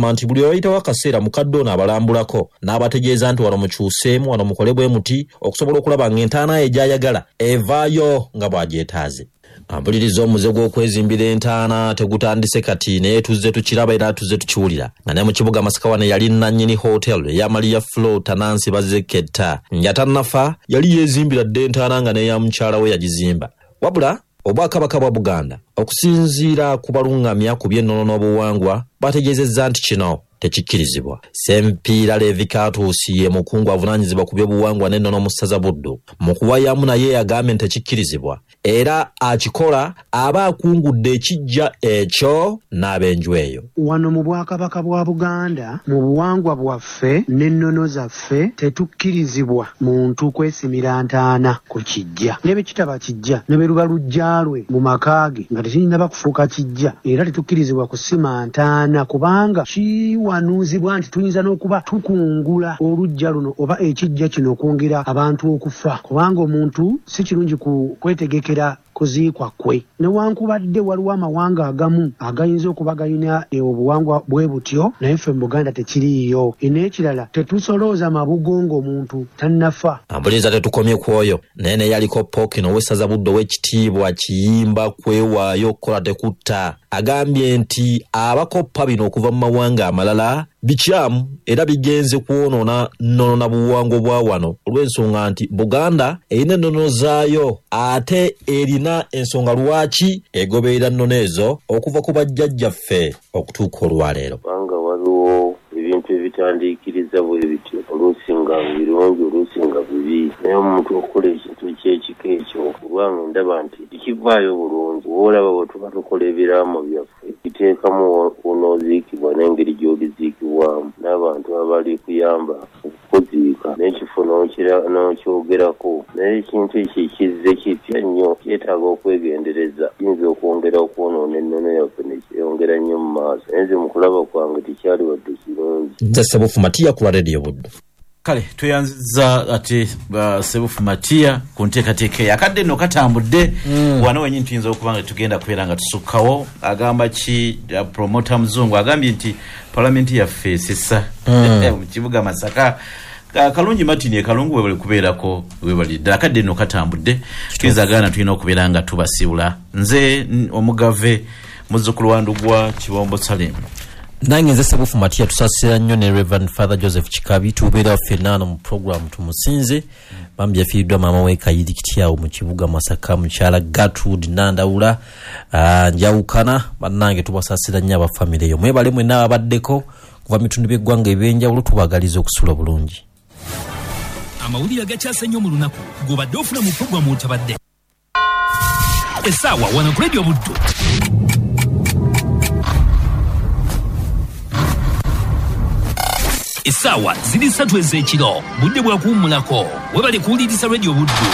agamba nti buli oyitawo akaseera mukadde ono abalambulako n'abategeeza nti wano mukyuseemu wano mukole bwe muti okusobola okulaba ng'entaana ye gy'ayagala evaayo nga bw'agyetaaze. Ampuliriza omuze gw'okwezimbira entaana tegutandise kati naye tuzze tukiraba era tuzze tukiwulira nga ne mu kibuga Masaka wane yali nannyini hotel eya Maria Flota Nansi Bazeketta nga tannafa yali yeezimbira dde entaana nga n'eya mukyala we yagizimba. Wabula Obwakabaka bwa Buganda okusinziira ku balungamya ku by'ennono n'obuwangwa bategeezezza nti kino tekikkirizibwa. Sempiira Levi Katuusi ye mukungu avunaanyizibwa ku by'obuwangwa n'ennono mu ssaza Buddu mu kuwayamu naye yagambye nti tekikkirizibwa era akikola aba akungudde ekijja ekyo n'ab'enju eyo. Wano mu Bwakabaka bwa Buganda mu buwangwa bwaffe n'ennono zaffe tetukkirizibwa muntu kwesimira ntaana ku kijja ne bwe kitaba kijja ne bwe luba lujjaalwe mu makaage nga tekirina bakufuuka kijja era tetukkirizibwa kusima ntaana kubanga kiwanuuzibwa nti tuyinza n'okuba tukungula olujja luno oba ekijja kino okwongera abantu okufa kubanga omuntu si kirungi kwetegekera kuziikwa kwe. Newankubadde waliwo amawanga agamu agayinza okuba galina obuwangwa bwe butyo naye ffe mu Buganda tekiriiyo. N'ekirala tetusolooza mabugo ng'omuntu tannafa. Ampuliriza tetukomye ku oyo naye ne yaliko Ppookino ow'essaza Buddu ow'ekitiibwa kiyimba kwewaayo okukola tekutta. Agambye nti abakoppa bino okuva mu mawanga amalala bikyamu era bigenze kwonoona nnono na buwangwa bwa wano olw'ensonga nti Buganda erina ennono zaayo ate erina ensonga lwaki egoberera nnono ezo okuva ku bajjajjaffe okutuuka olwaleero. Kubanga waliwo ebintu ebitandiikiriza bwe bityo oluusi nga birungi oluusi nga bibi naye omuntu okukola ekintu kyekika ekyo kubanga ndaba nti tikivaayo bulungi olaba bwe tuba tukola ebiraamo byaffe biteekamu onooziikibwa n'engeri gy'oliziikibwamu n'abantu abali kuyamba okuziika n'ekifo n'okyogerako naye ekintu ekyo ekizze kipya nnyo kyetaaga okwegendereza kiyinza okwongera okwonoona ennono yaffe nekyeyongera nnyo mu maaso naye nze mu kulaba kwange tekyali wadde kirungi. Nze Sebufu Matiya ku Radio Buddu. Kale tuyanziza ati Sebufu Matiya ku nteekateeka akadde nno katambudde wano wenyini tuyinza okuba nga tugenda kubeera nga tusukkawo. Agamba ki promota Muzungu agambye nti palamenti yaffe esesa mu kibuga Masaka kalungi matini kalungu webali kubeerako webali ddala akadde nno katambudde tuyinza gaana tulina okubeera nga tubasiibula. Nze omugave muzzukulu wa Ndugwa Kibombo Salem. Nange nze Sebufu Matiya tusaasira nnyo ne Reverend Father Joseph Kikabi tubeera ffennaano mu program tumusinze bambi yafiiriddwa maama we Kayiri Kityawo mu kibuga Masaka mukyala Gertrude Nandawula njawukana bannange tubasaasira nnyo abafamire eyo mwebale mwenna ababaddeko kuva mitundu by'eggwanga ebyenjawulo tubagaliza okusula bulungi. Amawulire agakyase nnyo mu lunaku g'obadde ofuna mu program otabadde essaawa wano ku Radio Buddu. Essaawa ziri 3 ez'ekiro budde bwa kuwummulako webale kuwuliriza Radio Buddu.